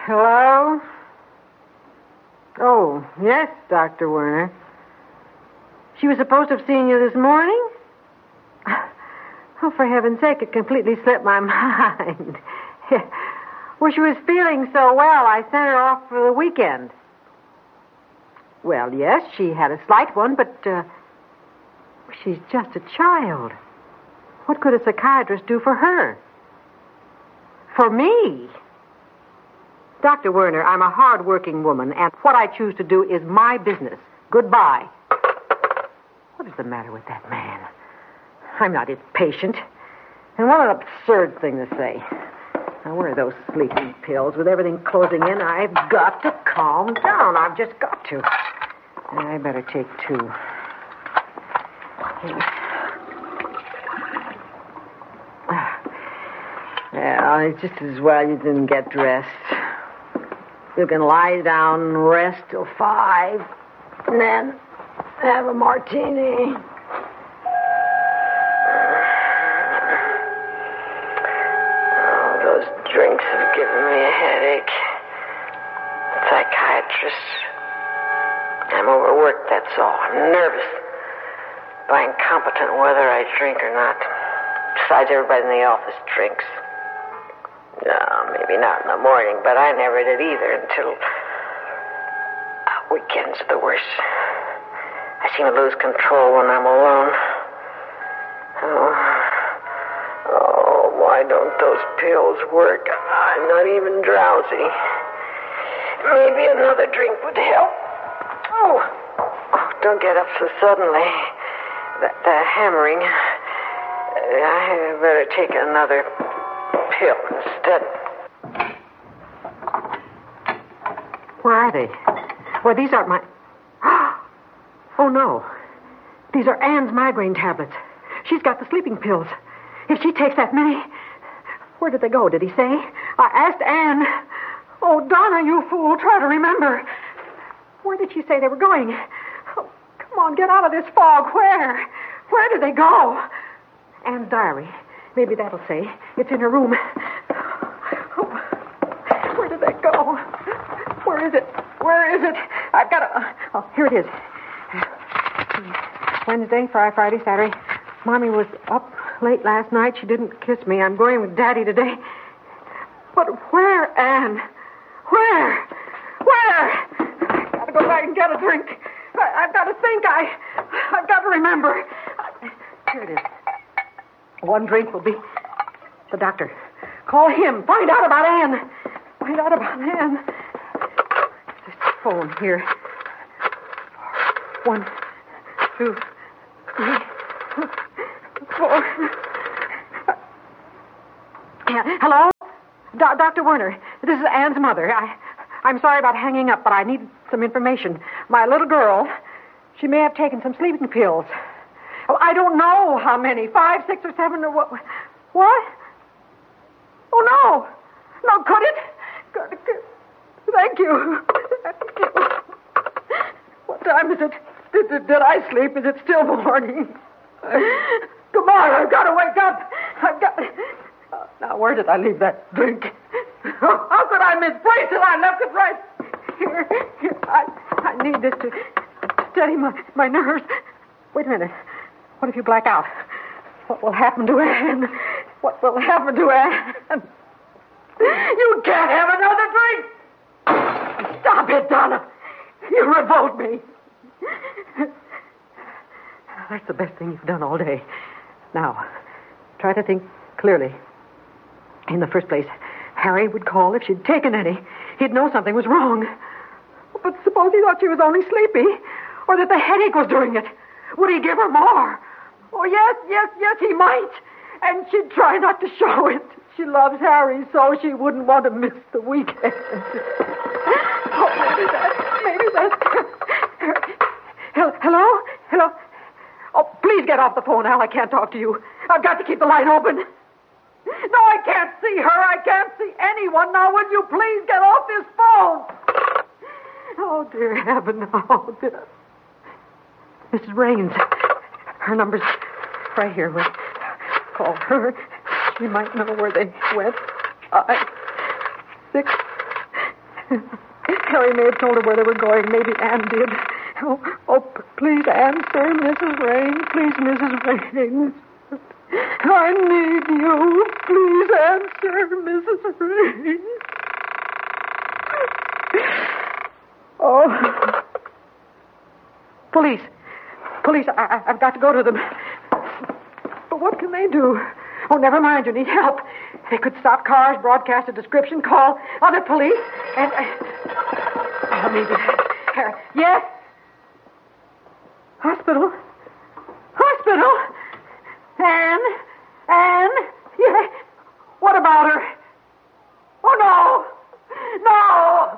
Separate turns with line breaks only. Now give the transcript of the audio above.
Hello? Oh, yes, Dr. Werner. She was supposed to have seen you this morning? Oh, for heaven's sake, it completely slipped my mind. Well, she was feeling so well, I sent her off for the weekend. Well, yes, she had a slight one, but she's just a child. What could a psychiatrist do for her? For me? Dr. Werner, I'm a hard-working woman, and what I choose to do is my business. Goodbye. What is the matter with that man? I'm not his patient. And what an absurd thing to say. Now, where are those sleeping pills? With everything closing in, I've got to calm down. I've just got to. I better take 2. Well, it's just as well you didn't get dressed. You can lie down and rest till 5, and then have a martini. Oh, those drinks have given me a headache. Psychiatrist. I'm overworked, that's all. I'm nervous. By incompetent whether I drink or not. Besides, everybody in the office drinks. No, maybe not in the morning, but I never did either until... weekends are the worst. I seem to lose control when I'm alone. Oh, why don't those pills work? I'm not even drowsy. Maybe another drink would help. Oh, don't get up so suddenly. The hammering. I better take another pill instead. Where are they? Well, these aren't my... Oh, no. These are Anne's migraine tablets. She's got the sleeping pills. If she takes that many... Where did they go, did he say? I asked Anne. Oh, Donna, you fool. Try to remember. Where did she say they were going? Oh, come on, get out of this fog. Where? Where did they go? Anne's diary. Maybe that'll say. It's in her room. Oh, where did they go? Where is it? Where is it? I've got to... Oh, here it is. Wednesday, Friday, Saturday. Mommy was up late last night. She didn't kiss me. I'm going with Daddy today. But where, Anne? Where? Where? I've got to go back and get a drink. I've got to think. I've got to remember. Here it is. One drink will be... The doctor. Call him. Find out about Anne. Find out about Anne. This phone here. 1, 2, 3, 4. Yeah. Hello? Dr. Werner. This is Anne's mother. I'm sorry about hanging up, but I need some information. My little girl, she may have taken some sleeping pills. Oh, I don't know how many. 5, 6, or 7, or what? What? Oh, no. No, could it? Thank you. What time is it? Did I sleep? Is it still morning? Come on, I've got to wake up. Now, where did I leave that drink? How could I misplace it? I left it right here. I need this to steady my nerves. Wait a minute. What if you black out? What will happen to Anne? What will happen to Anne? You can't have another drink! Stop it, Donna! You revolt me. That's the best thing you've done all day. Now, try to think clearly. In the first place, Harry would call if she'd taken any. He'd know something was wrong. But suppose he thought she was only sleepy, or that the headache was doing it. Would he give her more? Oh, yes, he might. And she'd try not to show it. She loves Harry so she wouldn't want to miss the weekend. Oh, maybe that's... Hello? Oh, please get off the phone, Al. I can't talk to you. I've got to keep the line open. No, I can't see her. I can't see anyone. Now, would you please get off this phone? Oh, dear heaven. Oh, dear. Mrs. Raines. Her number's right here. We'll call her. She might know where they went. 5, 6, Harry may have told her where they were going. Maybe Anne did. Please answer, Mrs. Raines. Please, Mrs. Raines. I need you. Please answer, Mrs. Raines. Oh. Police. I've got to go to them. But what can they do? Oh, never mind. You need help. They could stop cars, broadcast a description, call other police, and... maybe... Yes? Hospital? Anne? Yeah. What about her?